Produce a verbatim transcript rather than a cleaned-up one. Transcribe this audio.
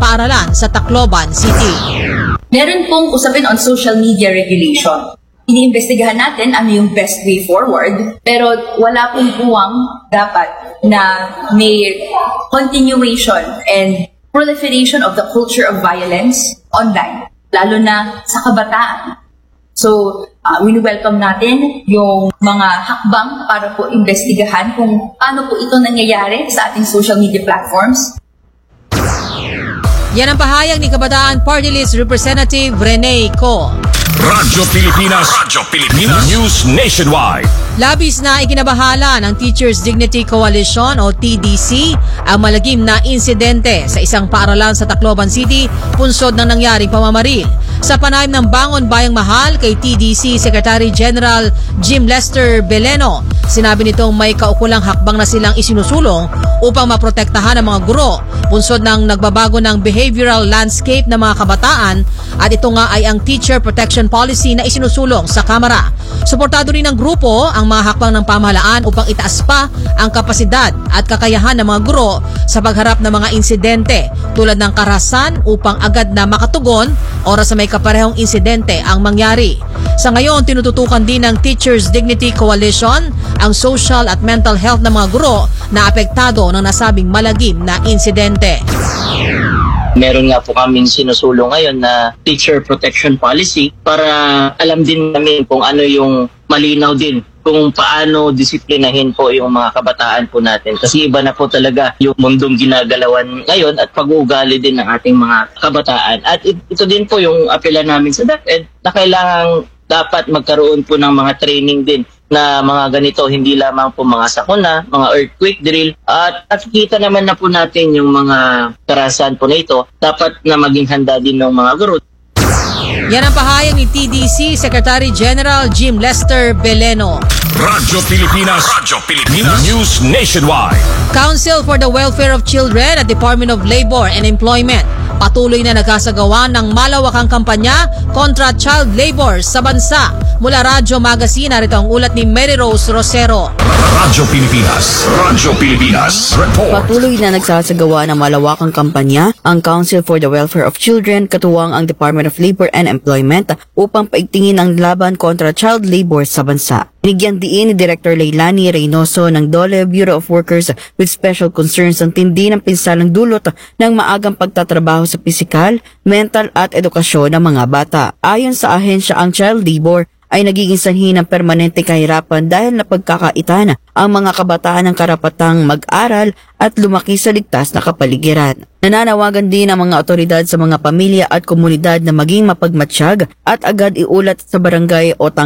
paaralan sa Tacloban City. Meron pong usapin on social media regulation. Iniimbestigahan natin ano yung best way forward, pero wala pong buwang dapat na may continuation and proliferation of the culture of violence online, lalo na sa kabataan. So, uh, wini-welcome natin yung mga hakbang para po imbestigahan kung paano po ito nangyayari sa ating social media platforms. Yan ang pahayag ni Kabataan Party List Representative Rene Co. Radyo Pilipinas, Radyo Pilipinas, News Nationwide. Labis na ikinabahala ng Teachers Dignity Coalition o T D C ang malagim na insidente sa isang paaralan sa Tacloban City punsod ng nangyaring pamamaril. Sa panayam ng Bangon Bayang Mahal kay T D C Secretary General Jim Lester Beleno, sinabi nitong may kaukulang hakbang na silang isinusulong upang maprotektahan ang mga guro punsod ng nagbabago ng behavioral landscape ng mga kabataan at ito nga ay ang Teacher Protection Policy na isinusulong sa Kamara. Suportado rin ng grupo ang mga hakbang ng pamahalaan upang itaas pa ang kapasidad at kakayahan ng mga guro sa pagharap ng mga insidente tulad ng karahasan upang agad na makatugon oras sa may kaparehong insidente ang mangyari. Sa ngayon, tinututukan din ng Teachers Dignity Coalition ang social at mental health ng mga guro na apektado ng nasabing malagim na insidente. Meron nga po kaming sinusulong ngayon na Teacher Protection Policy para alam din namin kung ano yung malinaw din kung paano disiplinahin po yung mga kabataan po natin. Kasi iba na po talaga yung mundong ginagalawan ngayon at pag-uugali din ng ating mga kabataan. At ito din po yung apela namin sa DepEd na kailangang dapat magkaroon po ng mga training din na mga ganito, hindi lamang po mga sakuna, mga earthquake drill. At nakikita naman na po natin yung mga karahasan po na ito. Dapat na maging handa din ng mga guro. Yan ang pahayag ni T D C Secretary General Jim Lester Beleno. Radyo Pilipinas, Radyo Pilipinas, News Nationwide. Council for the Welfare of Children at Department of Labor and Employment patuloy na nagkasagawa ng malawakang kampanya kontra child labor sa bansa. Mula Radyo Magazine, narito ang ulat ni Mary Rose Rosero. Radyo Pilipinas, Radyo Pilipinas, Report. Patuloy na nagsasagawa ng malawakang kampanya ang Council for the Welfare of Children katuwang ang Department of Labor and Employment upang paigtingin ang laban kontra child labor sa bansa. Binigyan diin ni Director Leilani Reynoso ng DOLE Bureau of Workers with Special Concerns ang tindi ng pinsalang dulot ng maagang pagtatrabaho sa pisikal, mental at edukasyon ng mga bata. Ayon sa ahensya, ang child labor ay nagiging sanhi ng permanente kahirapan dahil napagkakaitan ang mga kabataan ng karapatang mag-aral at lumaki sa ligtas na kapaligiran. Nananawagan din ang mga otoridad sa mga pamilya at komunidad na maging mapagmatsyag at agad iulat sa barangay o